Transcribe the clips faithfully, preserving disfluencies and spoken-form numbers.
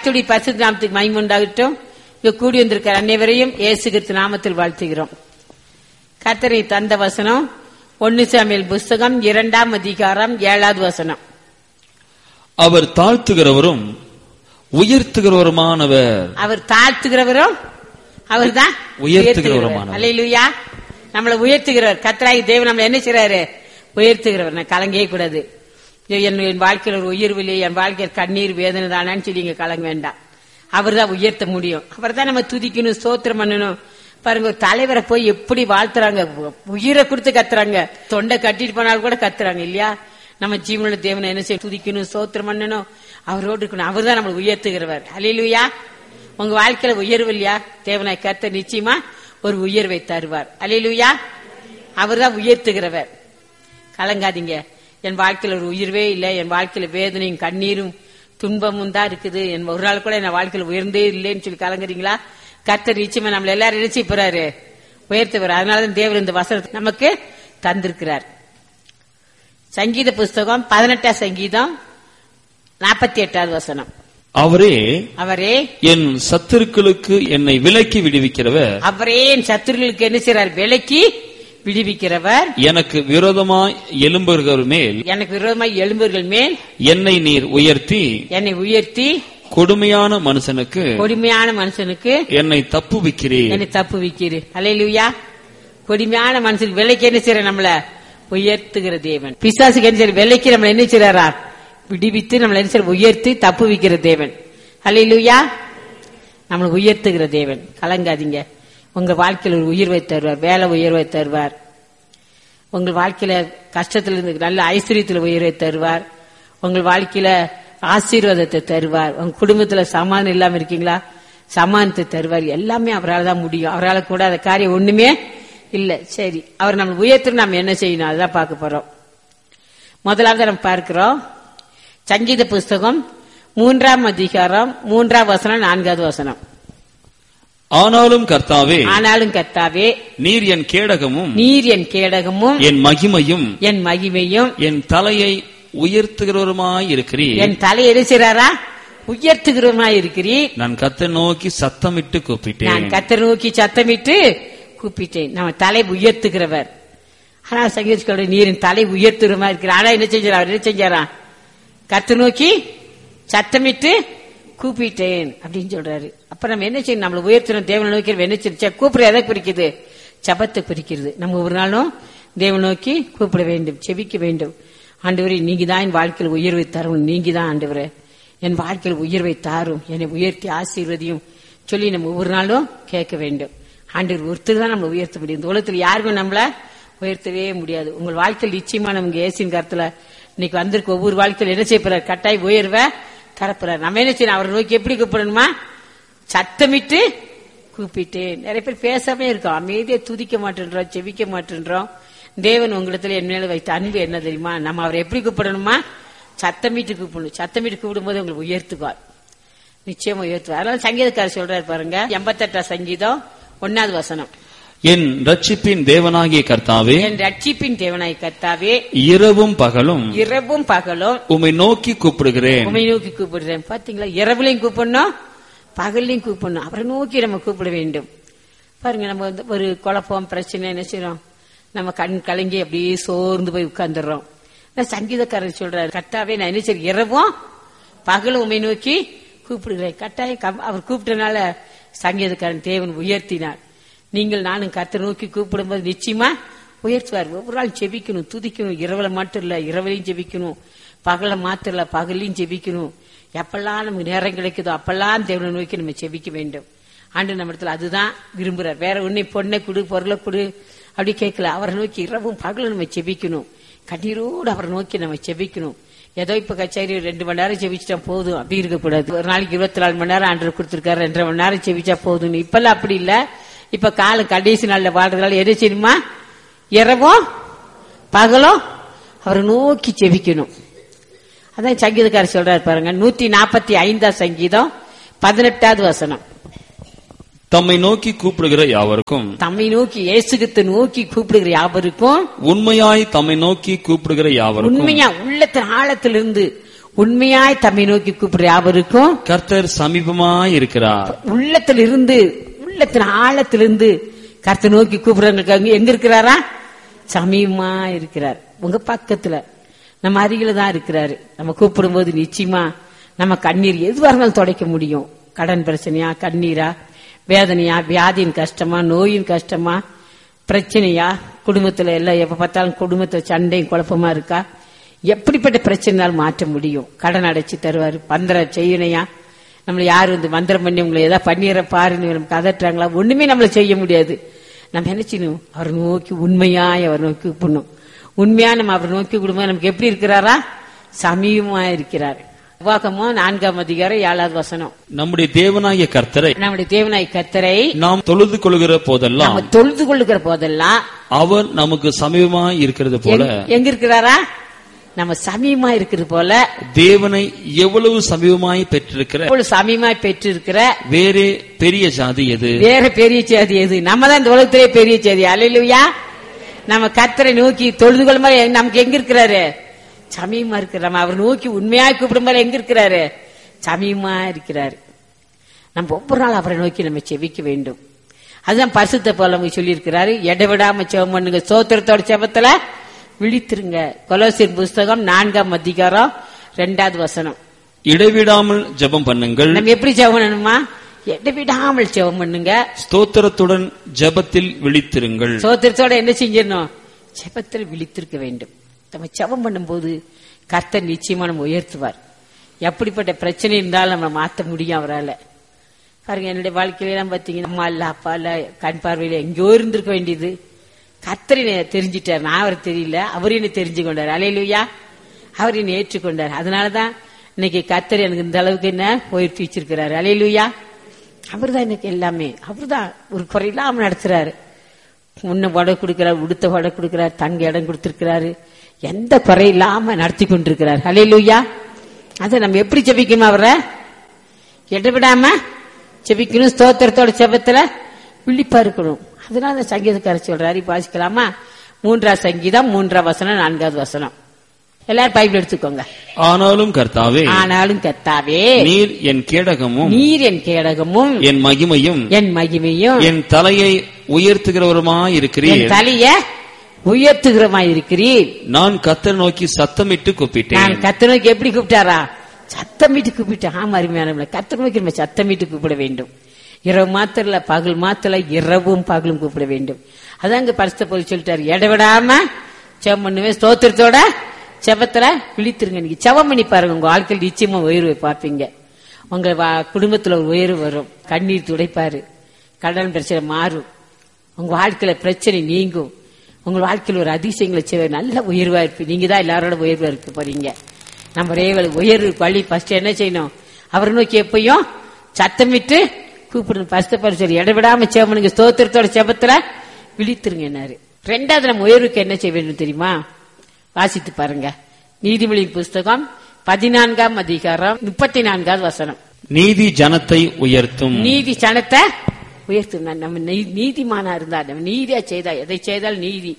கர்த்தருடைய பரிசுத்த நாமத்துக்கு மகிமை உண்டாகட்டும். இங்க கூடி வந்திருக்கிற அனைவரையும் இயேசு கிறிஸ்து நாமத்தில் வாழ்த்துகிறோம். கர்த்தரை தந்த வசனம் ஒன்னு சாமுவேல் புஸ்தகம் இரண்டாம் அதிகாரம் ஏழாவது வசனம். அவர் தாழ்த்துகிறவரும் உயர்த்துகிறவருமானவர். அவர் தாழ்த்துகிறவரும் அவர் தான் உயர்த்துகிறவருமானவர். அல்லேலூயா. நம்மளை உயர்த்துகிறவர் கர்த்தராகிய தேவன் நம்மளை என்ன செய்றாரு? உயர்த்துகிறவர். நான் கலங்கவே கூடாது. என் வாழ்க்கையில் ஒரு உயர்வு இல்லையே, என் வாழ்க்கையில் கண்ணீர் வேதனை தானான்னு சொல்லி இங்க கலங்க வேண்டாம். அவர் தான் உயர்த்த முடியும். அவர் தான் நம்ம துதிக்கணும், ஸ்தோத்திரம் பண்ணணும். பாருங்க, தலைவரை போய் எப்படி வாழ்த்துறாங்க, உயிரை கொடுத்து கத்துறாங்க, தொண்டை கட்டிட்டு போனாலும் கூட கத்துறாங்க இல்லையா? நம்ம ஜீவனுள்ள தேவனை என்ன செய்ய? துதிக்கணும், ஸ்தோத்திரம் பண்ணணும், அவரோடு இருக்கணும். அவர் தான் நம்மளை உயர்த்துகிறவர். அல்லேலூயா. உங்க வாழ்க்கையில உயர்வு இல்லையா? தேவனை கர்த்தர் நிச்சயமா ஒரு உயர்வை தருவார். அல்லேலூயா. அவர் தான் உயர்த்துகிறவர். கலங்காதீங்க. என் வாழ்க்கையில ஒரு உயர்வே இல்லை, என் வாழ்க்கையில வேதனையும் கண்ணீரும் துன்பமும் தான் இருக்குது, என் ஒரு நாள் கூட என் வாழ்க்கையில உயர்ந்தே இல்லைன்னு சொல்லி கலங்குறீங்களா? கர்த்தர் நிச்சயமா நம்மள எல்லாரும் நினைச்சு போறாரு, உயர்த்துவார். அதனாலதான் தேவர் இந்த வசனத்தை நமக்கு தந்திருக்கிறார். சங்கீத புஸ்தகம் பதினெட்டாம் சங்கீதம் நாற்பத்தி எட்டாவது வசனம். அவரே அவரே என் சத்துருக்களுக்கு என்னை விலக்கி விடுவிக்கிறவர். அவரே என் சத்துருக்களுக்கு என்ன செய்றார்? விலக்கி விடுவிக்கிறவர். எனக்கு விரோதமாய் எழும்புகிறவர் மேல் எனக்கு விரோதமாய் எழும்புகள் மேல் என்னை நீர் உயர்த்தி என்னை உயர்த்தி கொடுமையான மனுஷனுக்கு கொடுமையான மனுஷனுக்கு என்னை தப்புவிக்கிறீர் என்னை தப்புவிக்கிறீர். அல்லேலூயா. கொடுமையான மனுஷனுக்கு விலைக்கு என்ன செய்யற? நம்மள உயர்த்துகிற தேவன். பிசாசுக்கு என்ன செய்யற? விலைக்கு நம்மள என்ன செய்யறாரா? விடுவித்து நம்மள என்ன செய்ய? உயர்த்தி தப்புவிக்கிற தேவன். அல்லேலூயா. நம்மளை உயர்த்துகிற தேவன். கலங்காதீங்க. உங்க வாழ்க்கையில் ஒரு உயர்வை தருவார், வேலை உயர்வை தருவார். உங்கள் வாழ்க்கையில கஷ்டத்திலிருந்து நல்ல ஐஸ்வர்யத்தில் உயர்வை தருவார். உங்கள் வாழ்க்கையில ஆசீர்வாதத்தை தருவார். உங்க குடும்பத்துல சமாதானம் இல்லாம இருக்கீங்களா? சமாதானத்தை தருவார். எல்லாமே அவரால் தான் முடியும். அவரால் கூட அந்த காரியம் ஒண்ணுமே இல்ல. சரி, அவர் நம்ம உயர்த்து நம்ம என்ன செய்யணும்? அதுதான் பார்க்க போறோம். முதலாவது நம்ம பார்க்கிறோம் சங்கீத புஸ்தகம் மூன்றாம் அதிகாரம் மூன்றாம் வசனம் நான்காவது வசனம். ஆனாலும் கர்த்தாவே ஆனாலும் கர்த்தாவே நீர் என் கேடகமும் நீர் என் கேடகமும் என் மகிமையும் என் மகிமையும் என் தலையை உயர்த்துகிறவருமாய் இருக்கிறீர். என் தலையை எரிசிறாரா? உயர்த்துகிறவருமாய் இருக்கிறீர். நான் கர்த்தரை நோக்கி சத்தமிட்டு கூப்பிட்டேன். நான் கர்த்தரை நோக்கி சத்தமிட்டு கூப்பிட்டேன். நம்ம தலை உயர்த்துகிறவர். ஆனா சங்கீதக்காரர் நீரின் தலை உயர்த்துகிறவருமா இருக்கிறார். ஆனா என்ன செஞ்சாரா? அவர் என்ன செஞ்சாரா? கர்த்தரை நோக்கி சத்தமிட்டு கூப்பிட்டேன் அப்படின்னு சொல்றாரு. அப்ப நம்ம என்ன செய்யணும்? நம்மளை உயர்த்தணும். தேவனை நோக்கி என்ன செய்ய? கூப்பிட எதை குறிக்குது? ஜபத்தை குறிக்கிறது. நம்ம ஒரு நாளும் தேவனை நோக்கி கூப்பிட வேண்டும், செபிக்க வேண்டும். ஆண்டவரே, நீங்க தான் என் வாழ்க்கையில் உயர்வை தரும், நீங்க தான் ஆண்டவரே என் வாழ்க்கையில் உயர்வை தாரும், என்னை உயர்த்தி ஆசீர்வதியும் சொல்லி நம்ம ஒவ்வொரு நாளும் கேட்க வேண்டும். ஆண்டவர் ஒருத்தர் தான் நம்மளை உயர்த்த முடியும். இந்த உலகத்தில் யாருமே நம்மள உயர்த்தவே முடியாது. உங்கள் வாழ்க்கையில் நிச்சயமா நமக்கு ஏசின் கருத்துல இன்னைக்கு வந்திருக்க ஒவ்வொரு வாழ்க்கையில் என்ன செய்ய போறார்? கட்டாய் உயர்வை தரப்புறார். நம்ம என்ன செய்யணும்? அவரை நோக்கி எப்படி கூப்பிடணுமா? சத்தமிட்டு கூப்பிட்டேன். நிறைய பேர் பேசாம இருக்கோம், அமைதியை துதிக்க மாட்டேன்றோம், செவிக்க மாட்டேன்றோம். தேவன் உங்களிடத்துல என் மேல வைத்த அன்பு என்ன தெரியுமா? நம்ம அவரை எப்படி கூப்பிடணுமா? சத்தமிட்டு கூப்பிடணும். சத்தமிட்டு கூப்பிடும் போது உங்களுக்கு உயர்த்துவார், நிச்சயமா உயர்த்துவார். அதனால சங்கீதக்காரர் சொல்றாரு பாருங்க, எண்பத்தி எட்டாம் சங்கீதம் ஒன்னாவது வசனம். என் ரட்சிப்பின் தேவனாகிய கர்த்தாவே என் ரட்சிப்பின் தேவனாகிய கர்த்தாவே இரவும் பகலும் இரவும் பகலும் உம்மை நோக்கி கூப்பிடுகிறேன். உம்மை நோக்கி கூப்பிடுறேன். பாத்தீங்களா? இரவுலையும் கூப்பிடணும், பகல்லையும் கூப்பிடணும். அவரை நோக்கி நம்ம கூப்பிட வேண்டும். பாருங்க, நம்ம வந்து ஒரு குழப்பம் பிரச்சனை என்ன செய்யறோம்? நம்ம கண் கலங்கி அப்படியே சோர்ந்து போய் உட்கார்ந்துடுறோம். சங்கீதக்காரர் சொல்றாரு, கர்த்தாவே நான் என்ன செய்ய? இரவும் பகலும் உம்மை நோக்கி கூப்பிடுகிறேன். கட்டாயம் அவர் கூப்பிட்டனால சங்கீதக்காரன் தேவன் உயர்த்தினார். நீங்கள் நானும் கர்த்தரை நோக்கி கூப்பிடும் போது நிச்சயமா உயர்த்துவார். ஒவ்வொரு நாள் ஜெபிக்கணும், துதிக்கணும். இரவுல மட்டும் இல்ல, இரவுலையும் ஜெபிக்கணும். பகல மாத்திரம் இல்ல, பகலையும் ஜெபிக்கணும். எப்பெல்லாம் நமக்கு நேரம் கிடைக்குதோ அப்பெல்லாம் தேவனை நோக்கி நம்ம ஜெபிக்க வேண்டும். ஆண்டு நம்ம இடத்துல அதுதான் விரும்புறார். வேற ஒன்னே பொண்ணை கொடு, பொருளை கொடு அப்படி கேட்கல. அவரை நோக்கி இரவும் பகலும் நம்ம ஜெபிக்கணும். கண்ணீரோடு அவரை நோக்கி நம்ம ஜெபிக்கணும். ஏதோ இப்ப கச்சேரி ரெண்டு மணி நேரம் ஜெபிச்சிட்டா போதும் அப்படி இருக்கக்கூடாது. ஒரு நாளைக்கு இருபத்தி நாலு மணி நேரம் ஆண்டு கொடுத்திருக்காரு, ரெண்டரை மணி நேரம் ஜெபிச்சா போதும். இப்பெல்லாம் அப்படி இல்ல. இப்ப கால கடைசி நாள்ல வாழ்றதுனால எது செய்யணுமா? இரவும் பகலும் அவரை நோக்கி ஜெபிக்கணும். அதான் சங்கீதக்காரர் சொல்றாரு பாருங்க, நூத்தி நாற்பத்தி ஐந்தாம் சங்கீதம் பதினெட்டாவது வசனம். தம்மை நோக்கி கூப்பிடுகிற யாவருக்கும் தம்மை நோக்கி இயேசுகிறிஸ்து நோக்கி கூப்பிடுகிற யாவருக்கும் உண்மையாய் தம்மை நோக்கி கூப்பிடுகிற யாவருக்கும் உண்மையா உள்ளத்தின் ஆழத்திலிருந்து உண்மையாய் தம்மை நோக்கி கூப்பிடுற யாவருக்கும் கர்த்தர் சமீபமாய் இருக்கிறார். உள்ளத்திலிருந்து உள்ளத்தின் ஆழத்திலிருந்து கர்த்தர் நோக்கி கூப்பிடுறவங்களுக்கு எங்க இருக்கிறாரா? சமீபமா இருக்கிறார். உங்க பக்கத்துல நம்ம அருகில தான் இருக்கிறாரு. நம்ம கூப்பிடும் போது நிச்சயமா நம்ம கண்ணீர் எதுவாக இருந்தாலும் துடைக்க முடியும். கடன் பிரச்சனையா, கண்ணீரா, வேதனையா, வியாதியின் கஷ்டமா, நோயின் கஷ்டமா, பிரச்சனையா, குடும்பத்துல எல்லாம் எப்ப பார்த்தாலும் குடும்பத்துல சண்டையும் குழப்பமா இருக்கா, எப்படிப்பட்ட பிரச்சனையால் மாற்ற முடியும். கடன் அடைச்சு தருவாரு. பந்திரம் செய்யணையா, நம்மள யாரு வந்து மந்திரம் பண்ணி உங்களை ஏதாவது பண்ணிடுற பாருன்னு நமக்கு அதட்டுறாங்களா? ஒண்ணுமே நம்மள செய்ய முடியாது. நம்ம என்ன செய்யணும்? அவரை நோக்கி உண்மையாய் அவர் நோக்கி கூப்பிடணும். உண்மையா நம்ம அவரை நோக்கி கூடும்போது நமக்கு எப்படி இருக்கிறாரா? சமீபமா இருக்கிறார். உபாகமோ நான்காம் அதிகாரம் ஏழாவது வசனம். நம்முடைய தேவனாகிய கர்த்தரை நம்முடைய தேவனாகிய கர்த்தரை நாம் தொழுது கொள்கிற போதெல்லாம் நம்ம தொழுது கொள்ளுகிற போதெல்லாம் அவர் நமக்கு சமீபமாய் இருக்கிறது போல. எங்க இருக்கிறாரா? நம்ம சமீபமா இருக்கிறது போல தேவனை எவ்வளவு சமீபமாய் பெற்றிருக்கிற எவ்வளவு சமீபமாய் பெற்றிருக்கிற வேற பெரிய ஜாதி எது? வேற பெரிய ஜாதி எது? நம்ம தான் இந்த உலகத்திலே பெரிய ஜாதி. அல்லேலூயா. நம்ம கர்த்தரை நோக்கி தொழுது கொள்ளும் போது நமக்கு எங்க இருக்கிறாரு? சமீபமா இருக்கிற. நம்ம அவர் நோக்கி உண்மையா கூப்பிடும் போது எங்க இருக்கிறாரு? சமீபமா இருக்கிறாரு. நம்ம ஒவ்வொரு நாள் அவரை நோக்கி நம்ம செபிக்க வேண்டும். அதுதான் பரிசுத்த பவுல் சொல்லி இருக்கிறாரு. எடவிடாம செபம் பண்ணுங்க, ஸ்தோத்திரத்தோட செபத்துல விழித்திருங்க. கொலோசியர் புஸ்தகம் நான்காம் அதிகாரம் இரண்டாவது வசனம். இடைவிடாமல் ஜெபம் பண்ணுங்கள். நம்ம எப்படி ஜெபம் பண்ணணுமா? இடைவிடாமல் ஜெபம் பண்ணுங்க. ஸ்தோத்திரத்துடன் ஜெபத்தில் விழித்திருங்கள். ஸ்தோத்திரத்தோட என்ன செஞ்சிடணும்? ஜெபத்தில் விழித்திருக்க வேண்டும். நம்ம ஜெபம் பண்ணும்போது கர்த்தர் நிச்சயமா நம்ம உயர்த்துவார். எப்படிப்பட்ட பிரச்சனை இருந்தாலும் நம்ம மாற்ற முடியும் அவரால். பாருங்க, என்னுடைய வாழ்க்கையிலாம் பாத்தீங்கன்னா அம்மா இல்ல, அப்பா இல்ல, கண் பார்வையில எங்கேயோ இருந்திருக்க வேண்டியது. கர்த்தர் தெரிஞ்சிட்டார். நான் அவரை தெரியல, அவர் என்ன தெரிஞ்சு கொண்டார். அல்லேலூயா. அவர் என்ன ஏற்றுக்கொண்டார். அதனாலதான் இன்னைக்கு கர்த்தர் எனக்கு இந்த அளவுக்கு என்ன உயர்த்தி வச்சிருக்கிறாரு. அல்லேலூயா. அவர் தான் எனக்கு எல்லாமே. அவர் தான் ஒரு குறையில்லாம நடத்துறாரு. முன்ன வடை கொடுக்கிறார், உடுத்த வடை கொடுக்கிறார், தங்க இடம் கொடுத்திருக்கிறாரு. எந்த குறையில்லாம நடத்தி கொண்டிருக்கிறார். அல்லேலூயா. அதை நம்ம எப்படி ஜெபிக்கணும்? அவரை இடவிடாம ஜெபிக்கணும். ஸ்தோத்திரத்தோட ஜெபத்துல விழிப்பா இருக்கணும். அதனால சங்கீதக்காரர் சொல்றாரு. வாசிக்கலாமா? மூன்றாவது சங்கீதம் மூன்றாம் வசனம் நான்காவது வசனம். எல்லாரும் பைபிள் எடுத்துக்கோங்க. ஆனாலும் கர்த்தாவே, ஆனாலும் கர்த்தாவே, நீர் என் கேடகமும் நீர் என் கேடகமும் என் மகிமையும் என் மகிமையும் என் தலையை உயர்த்துகிறவருமாய் இருக்கிறீர். என் தலையை உயர்த்துகிறமாய் இருக்கிறீர். நான் கர்த்தரை நோக்கி சத்தமிட்டு கூப்பிட்டேன். நான் கர்த்தரை நோக்கி எப்படி கூப்பிட்டாரா? சத்தமிட்டு கூப்பிட்டேன். ஆமா, அருமையான கர்த்தரை நோக்கி நம்ம சத்தமிட்டு கூப்பிட வேண்டும். இரவு மாத்திரல, பகல் மாத்திர, இரவும் பகலும் கூப்பிட வேண்டும். அதான் இங்க பரிசுத்த பவுல் சொல்லிட்டாரு. இடவிடாம ஜெபம் பண்ணுவேன், ஸ்தோத்திரத்தோட ஜெபத்துல விழித்திருங்க. நீங்க ஜெபம் பண்ணி பாருங்க, உங்க வாழ்க்கையில் நிச்சயமா உயர்வை பார்ப்பீங்க. உங்க குடும்பத்துல ஒரு உயர்வு வரும். கண்ணீர் துடைப்பாரு, கடன் பிரச்சனை மாறும், உங்க வாழ்க்கையில பிரச்சனை நீங்கும், உங்க வாழ்க்கையில் ஒரு அதிசயங்களை செய்ய நல்ல உயர்வா இருப்பீங்க. நீங்க தான் எல்லாரோட உயர்வா இருக்க போறீங்க. நம்ம ரேவல் உயர்வு வழி ஃபர்ஸ்ட் என்ன செய்யணும்? அவரை நோக்கி எப்பயும் சத்தமிட்டு கூப்பிடணும். பரிசுத்த பவுல் சொல்லி இடவிடாம ஜெபம் பண்ணுங்க, ஸ்தோத்திரத்தோட ஜெபத்துல விழித்திருங்க. என்னாரு ரெண்டாவது நம்ம உயர்வுக்கு என்ன செய்ய வேண்டும் தெரியுமா? வாசித்து பாருங்க. நீதிமொழியின் புஸ்தகம் பதினான்காம் அதிகாரம் முப்பத்தி நான்காவது வசனம். நீதி ஜனத்தை உயர்த்தும். நீதி ஜனத்தை உயர்த்தும். நம்ம நீதிமானா இருந்தா, நம்ம நீதியா செய்தா, எதை செய்தால் நீதி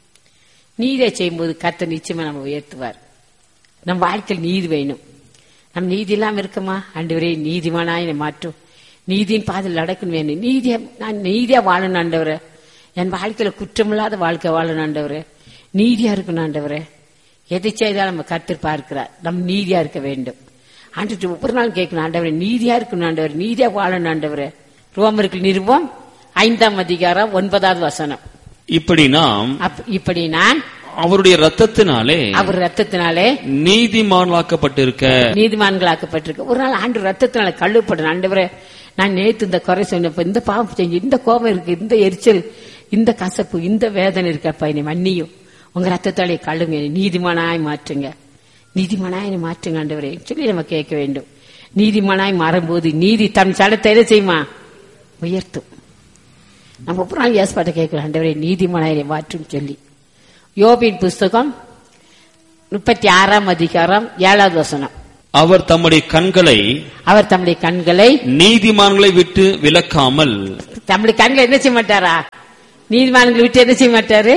நீதியா செய்யும் போது கர்த்தர் நிச்சயமா நம்ம உயர்த்துவார். நம்ம வாழ்க்கையில் நீதி வேணும். நம்ம நீதி இல்லாம இருக்கமா? ஆண்டவரே நீதிமானா என்னை மாற்றும், நீதியின் பாதையில் நடக்கணும் வேணும். நீதியா நான் நீதியா வாழணும் ஆண்டவரே. என் வாழ்க்கையில குற்றமில்லாத வாழ்க்கை வாழணும் ஆண்டவரே. நீதியா இருக்கணும் ஆண்டவரே. எதை செய்தாலும் நம்ம கர்த்தர் பார்க்கிறார். நம்ம நீதியா இருக்க வேண்டும். ஆண்டு ஒவ்வொரு நாள் கேட்கணும், ஆண்டவரே நீதியா இருக்கணும் ஆண்டவர், நீதியா வாழணும் ஆண்டவரே. ரோமருக்கு நிருபம் ஐந்தாம் அதிகாரம் ஒன்பதாவது வசனம். இப்படி நாம் இப்படி நான் அவருடைய ரத்தத்தினாலே அவர் ரத்தத்தினாலே நீதிமான்களாக்கப்பட்டிருக்க நீதிமான்களாக்கப்பட்டிருக்க. ஒரு நாள் ஆண்டு ரத்தத்தினால கழுவப்படும். ஆண்டவரே, நான் நேற்று இந்த குறை சொன்னப்ப, இந்த பாவம் செஞ்சு, இந்த கோபம் இருக்கு, இந்த எரிச்சல், இந்த கசப்பு, இந்த வேதனை இருக்கப்பா, என்னை மன்னியும், உங்க ரத்தத்தாலே கழுவுங்க, நீதிமானாய் மாற்றுங்க, நீதிமானாய் மாற்றுங்க ஆண்டவரே சொல்லி நம்ம கேட்க வேண்டும். நீதிமானாய் மாறும்போது நீதி தன் சடத்தை என்ன செய்யுமா? உயர்த்தும். நம்ம ஒவ்வொரு நாள் ஏற்பாட்டை கேட்கிறோம், ஆண்டவரே நீதிமானாய் மாற்றும் சொல்லி. யோபின் புஸ்தகம் முப்பத்தி ஆறாம் அதிகாரம் ஏழாவது வசனம். அவர் தம்முடைய கண்களை அவர் தம்முடைய கண்களை நீதிமான்களை விட்டு விலக்காமல் தம்முடைய கண்களை என்ன செய்ய மாட்டாரா? நீதிமான்களை விட்டு என்ன செய்ய மாட்டாரு?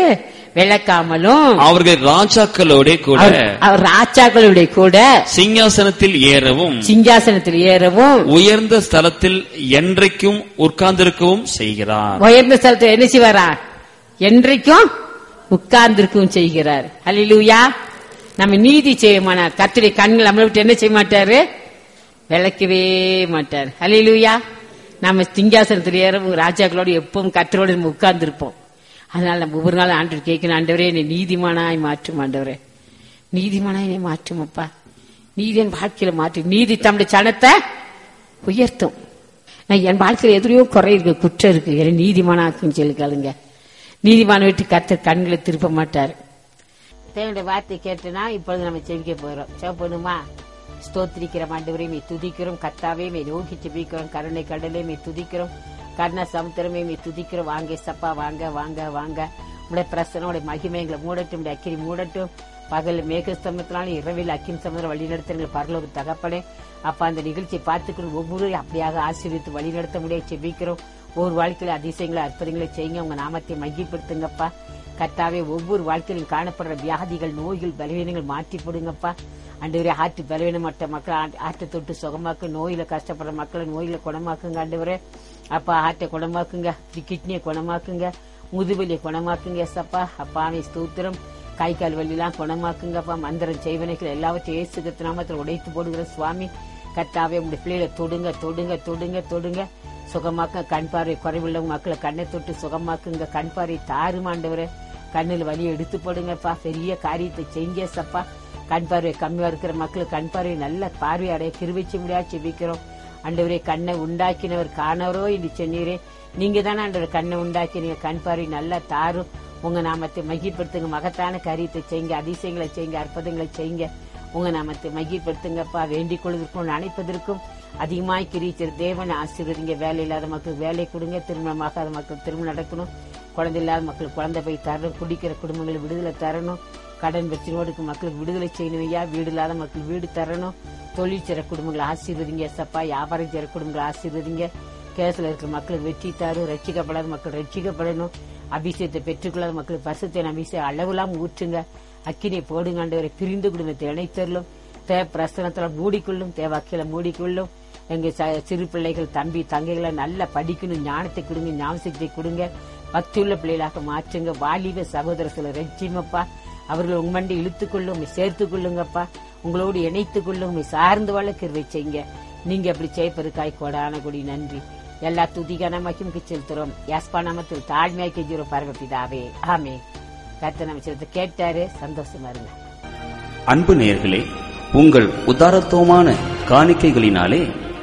விளக்காமலும் அவர்கள் ராஜாக்களோட கூட அவர் ராஜாக்களுடைய கூட சிங்காசனத்தில் ஏறவும் சிங்காசனத்தில் ஏறவும் உயர்ந்த ஸ்தலத்தில் என்றைக்கும் உட்கார்ந்திருக்கவும் செய்கிறார். உயர்ந்த ஸ்தலத்தில் என்ன செய்வாரா? என்றைக்கும் உட்கார்ந்திருக்கவும் செய்கிறார். அல்லேலூயா. நம்ம நீதி செய்யமானார். கர்த்தருடைய கண்கள் நம்மளை விட்டு என்ன செய்ய மாட்டாரு? விளக்கவே மாட்டார். அல்லேலூயா. நம்ம சிங்காசனத்தில் ஏறவும் ராஜாக்களோடு எப்பவும் கர்த்தரோடு நம்ம உட்கார்ந்து இருப்போம். அதனால நம்ம ஒவ்வொரு நாளும் ஆண்டவர் கேட்கணும், ஆண்டவரே என்னை நீதிமானாய் மாற்றும், ஆண்டவரே நீதிமானாய் என்னை மாற்றும் அப்பா, நீதி என் வாழ்க்கையில மாற்று. நீதி தம்முடைய சனத்தை உயர்த்தும். நான் என் வாழ்க்கையில எதிரையோ குறை இருக்கு, குற்றம் இருக்கு, என்னை நீதிமானாக்குன்னு சொல்லி கேளுங்க. நீதிமான விட்டு கர்த்தர் கண்களை திருப்ப மாட்டார். தேவனுடைய வார்த்தை கேட்டுனா இப்பொழுது நம்ம செவிக்க போறோம். செவப்பணுமா? ஸ்தோத்திரிக்கிற ஆண்டவரே மே துதிக்கிறோம், கர்த்தாவே மே நோக்கி செபிக்கிறோம், கருணை கடலே மே துதிக்கிறோம், கர்ண சமுத்திரமே மே துதிக்கிறோம். வாங்க சப்பா, வாங்க வாங்க வாங்க. உடைய பிரசனோட மகிமை எங்களை மூடட்டும், உடைய அக்கினி மூடட்டும். பகல் மேக ஸ்தம்பத்தினாலும் இரவில் அக்கின் சமுதிரம் வழி நடத்த பரலோக தகப்பனே அப்பா, அந்த நிகழ்ச்சியை பார்த்துக்கணும் ஒவ்வொரு அப்படியாக ஆசீர்வித்து வழி நடத்த முடியாது செபிக்கிறோம். ஒவ்வொரு வாழ்க்கையில அதிசயங்களை அற்புதங்களை செய்யுங்க. உங்க நாமத்தை மகிழ்படுத்துங்கப்பா. கர்த்தாவே ஒவ்வொரு வாழ்க்கையிலும் காணப்படுற வியாதிகள், நோய்கள், பலவீனங்கள் மாற்றி போடுங்கப்பா. ஆண்டவரே ஆற்று பலவீனமற்ற மக்கள் ஆற்றை தொட்டு சுகமாக்கு, நோயில கஷ்டப்படுற மக்களை நோயில குணமாக்குங்க. ஆண்டவரே அப்பா ஆற்றை குணமாக்குங்க, கிட்னியை குணமாக்குங்க, முதுவலியை குணமாக்குங்க. சப்பா அப்பாவை ஸ்தோத்திரம். கை கால் வலியெல்லாம் குணமாக்குங்கப்பா. மந்திரம் செய்வனைகள் எல்லாவற்றையும் இயேசு நாமத்தில் உடைத்து போடுகிற சுவாமி கர்த்தாவே உங்களுடைய பிள்ளைகளை தொடுங்க தொடுங்க தொடுங்க தொடுங்க சுகமாக்க. கண் பார்வை குறைவுள்ளவங்க மக்களை கண்ணை தொட்டு சுகமாக்குங்க. கண் பார்வை தாறுமாண்டவரை கண்ணில் வலியை எடுத்து போடுங்கப்பா. பெரிய காரியத்தை செய்ங்க சப்பா. கண் பார்வை கம்மியா இருக்கிற மக்களுக்கு கண் பார்வை நல்ல பார்வை அடைய கிருபிச்சு முடியா செபிக்கிறோம். ஆண்டவரே கண்ணை உண்டாக்கினவர் காணவரோ என்று சொன்னீரே, நீங்க தானே ஆண்டவர் கண்ணை உண்டாக்கினீங்க. கண் பார்வை நல்லா தாரும். உங்க நாமத்தை மகிழ்படுத்துங்க. மகத்தான காரியத்தை செய்யுங்க, அதிசயங்களை செய்யுங்க, அற்புதங்களை செய்யுங்க. உங்க நாமத்தை மகிழ்படுத்துங்கப்பா. வேண்டிக் கொள்வதற்கும் நினைப்பதற்கும் அதிகமாய் கிரீச்சர் தேவனை ஆசீர்வதிங்க. வேலை இல்லாத மக்களுக்கு வேலை கொடுங்க, திருமணமாகாத மக்களுக்கு திருமணம் நடக்கணும், குழந்தை இல்லாத மக்களுக்கு குழந்தை போய் தரணும், குடிக்கிற குடும்பங்களை விடுதலை தரணும், கடன் பிரச்சனையோடு மக்களுக்கு விடுதலை செய்யணும் ஐயா, வீடு இல்லாத மக்களுக்கு வீடு தரணும், தொழில் செய்ற குடும்பங்களை ஆசீர்வதிங்க சப்பா, வியாபாரம் செய்ற குடும்பங்களை ஆசீர்வதிங்க. கேஸ்ல இருக்கிற மக்களுக்கு வெற்றி தாரு, ரட்சிக்கப்படாத மக்கள் ரட்சிக்கப்படணும், அபிஷேகத்தை பெற்றுக்கொள்ளாத மக்களுக்கு பரிசுத்த அபிஷேகம் அளவுலாம் ஊற்றுங்க. அக்கினியை போடுங்க ஆண்டவரை. பிரிந்து குடும்பத்தை இணைத்தரலும், தேவ பிரசனத்துல மூடிக்கொள்ளும், தேவ அக்கில மூடிக்கொள்ளும். எங்க சிறு பிள்ளைகள் தம்பி தங்கைகளை நல்லா படிக்கணும், ஞானத்தை கொடுங்க, ஞாபகத்தை கொடுங்க, பக்தியுள்ள பிள்ளைகளாக மாற்றுங்க. வாலிப சகோதர சில ரட்சிமப்பா, அவர்கள் உங்க மண்டி இழுத்துக் கொள்ளும், உங்க சேர்த்துக் கொள்ளுங்கப்பா, உங்களோடு இணைத்துக் கொள்ளும், உங்க சார்ந்து வாழ கிருபை செய்யுங்க. நீங்க அப்படி செய்ப்பதற்காய் கோடான கொடி நன்றி. எல்லா துதிகான மகிமைக்கு செலுத்துறோம். யாஸ்பா நாமத்தில் தாழ்மையாய் கெஞ்சுறோம் பரமபிதாவே, ஆமே. கர்த்தர் நம்ம செலுத்த கேட்டாரு, சந்தோஷமா இருங்க. அன்பு நேயர்களே, உங்கள் உதாரத்துவமான காணிக்கைகளினாலே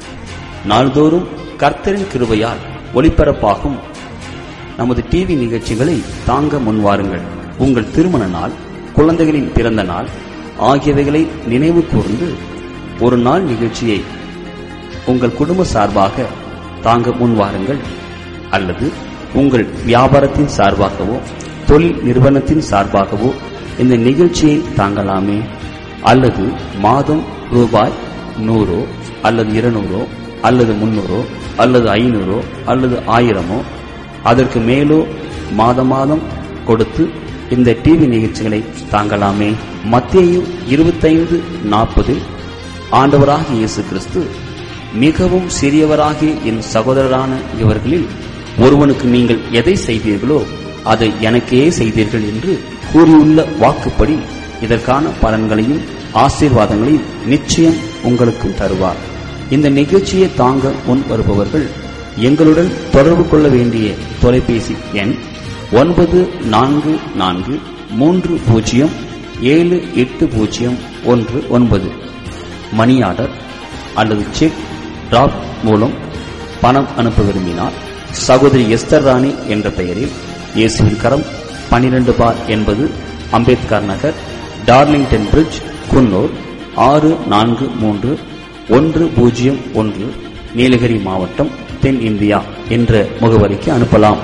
நாள்தோறும் கர்த்தரின் கிருபையால் ஒளிபரப்பாகும் நமது டிவி நிகழ்ச்சிகளை தாங்க முன்வாருங்கள். உங்கள் திருமண நாள், குழந்தைகளின் பிறந்த நாள் ஆகியவைகளை நினைவு கூர்ந்து ஒரு நாள் நிகழ்ச்சியை உங்கள் குடும்ப சார்பாக தாங்க முன்வாருங்கள். அல்லது உங்கள் வியாபாரத்தின் சார்பாகவோ தொழில் நிறுவனத்தின் சார்பாகவோ இந்த நிகழ்ச்சியை தாங்கலாமே. அல்லது மாதம் ரூபாய் நூறோ அல்லது இருநூறோ அல்லது முன்னூறோ அல்லது ஐநூறோ அல்லது ஆயிரமோ அதற்கு மேலோ மாத மாதம் கொடுத்து இந்த டிவி நிகழ்ச்சிகளை தாங்கலாமே. மத்தேயு இருபத்தைந்து நாற்பதில் ஆண்டவராகிய இயேசு கிறிஸ்து, மிகவும் சிறியவராகிய என் சகோதரரான இவர்களில் ஒருவனுக்கு நீங்கள் எதை செய்தீர்களோ அதை எனக்கே செய்தீர்கள் என்று கூறியுள்ள வாக்குப்படி இதற்கான பலன்களையும் ஆசீர்வாதங்களையும் நிச்சயம் உங்களுக்கும் தருவார். இந்த நிகழ்ச்சியை தாங்க முன் வருபவர்கள் எங்களுடன் தொடர்பு கொள்ள வேண்டிய தொலைபேசி எண் ஒன்பது நான்கு நான்கு மூன்று பூஜ்ஜியம் ஏழு எட்டு பூஜ்ஜியம் ஒன்று ஒன்பது. மணி ஆர்டர் அல்லது செக் டிராப் மூலம் பணம் அனுப்ப விரும்பினார் சகோதரி எஸ்தர் ராணி என்ற பெயரில் இயேசுவின் கரம் பனிரெண்டு பார் என்பது அம்பேத்கர் நகர், டார்லிங்டன் பிரிட்ஜ், குன்னூர் ஆறு நான்கு மூன்று ஒன்று பூஜ்ஜியம் ஒன்று, நீலகிரி மாவட்டம், தென் இந்தியா என்ற முகவரிக்கு அனுப்பலாம்.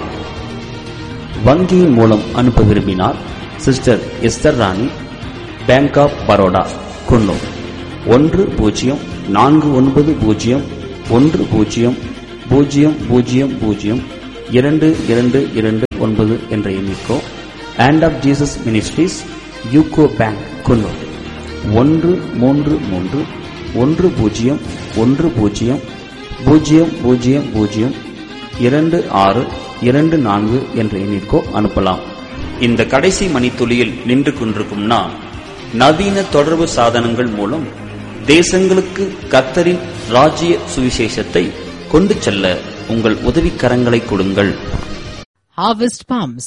வங்கியின் மூலம் அனுப்ப விரும்பினார் சிஸ்டர் எஸ்தர் ராணி, பேங்க் ஆப் பரோடா, குன்னூர் ஒன்று பூஜ்ஜியம் நான்கு ஒன்பது பூஜ்ஜியம் ஒன்று பூஜ்ஜியம் பூஜ்ஜியம் பூஜ்ஜியம் பூஜ்ஜியம் இரண்டு இரண்டு இரண்டு ஒன்பது என்ற எண்ணிக்கோ, Hand of Jesus Ministries, UCO bank, Coonoor ஒன்று மூன்று மூன்று ஒன்று பூஜ்ஜியம் ஒன்று பூஜ்ஜியம் பூஜ்ஜியம் பூஜ்ஜியம் பூஜ்ஜியம் இரண்டு ஆறு இரண்டு நான்கு என்ற எண்ணிற்கோ அனுப்பலாம். இந்த கடைசி மணித்துளியில் நின்று கொண்டிருக்கும் நான், நவீன தொடர்பு சாதனங்கள் மூலம் தேசங்களுக்கு கர்த்தரின் ராஜ்ய சுவிசேஷத்தை கொண்டு செல்ல உங்கள் உதவிக்கரங்களை கொடுங்கள். Harvest Palms.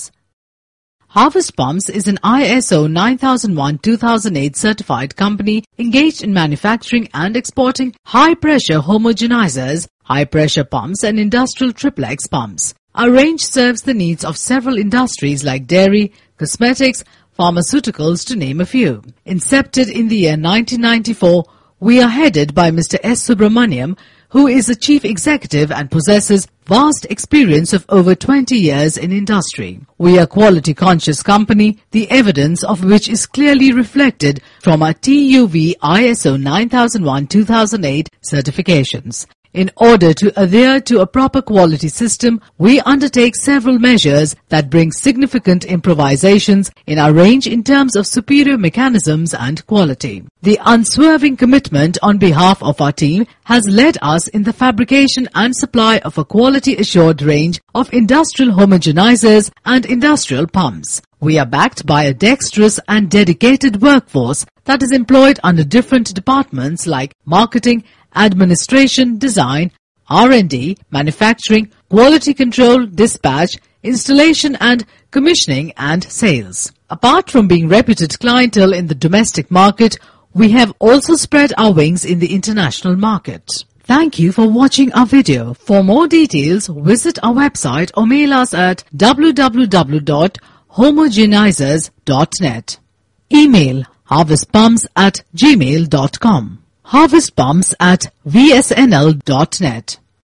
Harvest Palms is an I S O nine thousand one two thousand eight certified company engaged in manufacturing and exporting high-pressure homogenizers, high-pressure pumps and industrial triplex pumps. Our range serves the needs of several industries like dairy, cosmetics, pharmaceuticals to name a few. Incepted in the year nineteen ninety-four, we are headed by Mister S. Subramaniam, who is the chief executive and possesses vast experience of over twenty years in industry. We are a quality conscious company, the evidence of which is clearly reflected from our T U V I S O nine thousand one two thousand eight certifications. In order to adhere to a proper quality system, we undertake several measures that bring significant improvisations in our range in terms of superior mechanisms and quality. The unswerving commitment on behalf of our team has led us in the fabrication and supply of a quality-assured range of industrial homogenizers and industrial pumps. We are backed by a dexterous and dedicated workforce that is employed under different departments like marketing, administration, design, R and D, manufacturing, quality control, dispatch, installation and commissioning and sales. Apart from being reputed clientele in the domestic market, we have also spread our wings in the international market. Thank you for watching our video. For more details, visit our website or mail us at w w w dot homogenizers dot net. Email harvestpumps at gmail dot com. harvestpumps at v s n l dot net.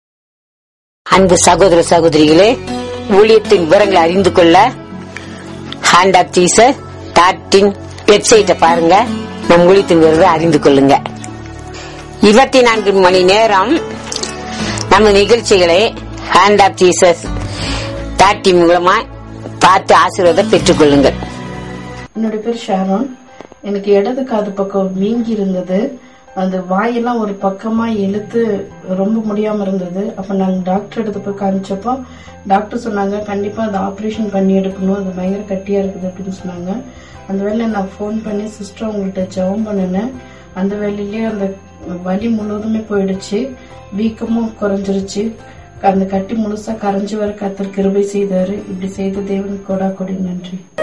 அன்பு சகோதர சகோதரிகளே, ஊழியத்தின் விவரங்களை அறிந்து கொள்ள hand of Jesus dot in வெப்சைட்டை பாருங்க. நம் ஊழியத்தின் விவரங்களை அறிந்து கொள்ளுங்க. இருபத்தி நான்கு மணி நேரம் நம்ம நிகழ்ச்சிகளை hand of Jesus dot in மூலமா பார்த்து ஆசீர்வாதம் பெற்றுக் கொள்ளுங்கள். என்னோட பேர் ஷாரோன். எனக்கு இடது காது பக்கம் வீங்கி இருந்தது. அந்த வாயெல்லாம் ஒரு பக்கமா இழுத்து ரொம்ப முடியாம இருந்தது. அப்ப நாங்க டாக்டர் எடுத்து போய் காமிச்சப்போ டாக்டர் சொன்னாங்க, கண்டிப்பா அதை ஆபரேஷன் பண்ணி எடுக்கணும், அது பயங்கர கட்டியா இருக்குது அப்படின்னு சொன்னாங்க. அந்த வேலையில நான் போன் பண்ணி சிஸ்டர் உங்கள்கிட்ட ஜெபம் பண்ணினேன். அந்த வேலையிலேயே அந்த வலி முழுவதுமே போயிடுச்சு, வீக்கமும் குறைஞ்சிருச்சு, அந்த கட்டி முழுசா கரைஞ்சு வர கர்த்தர் கிருபை செய்தாரு. இப்படி செய்த தேவன் கொடா கொடி நன்றி.